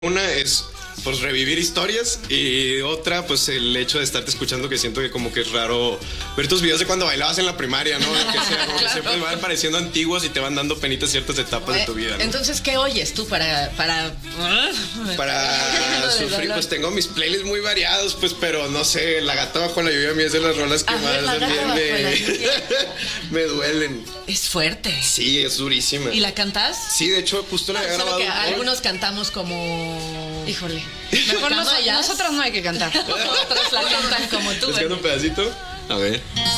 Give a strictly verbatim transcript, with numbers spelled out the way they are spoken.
Una es pues revivir historias y otra pues el hecho de estarte escuchando, que siento que como que es raro ver tus videos de cuando bailabas en la primaria, ¿no? Que sea, como que Claro. siempre van pareciendo antiguos y te van dando penitas ciertas etapas de tu vida, ¿no? Entonces, ¿qué oyes tú para para Para sufrir, pues tengo mis playlists muy variados, pues, pero no sé, La Gata Bajo la Lluvia a mí es de las rolas que A ver, más La Gata también Bajo la me, Lluvia. me duelen. Es fuerte. Sí, es durísima. ¿Y la cantas? Sí, de hecho, justo la había Solo grabado. que hoy. algunos cantamos como Híjole. Mejor nos- Camayas. nosotros no hay que cantar. Otros la cantan como tú. ¿Les canto un pedacito? A ver.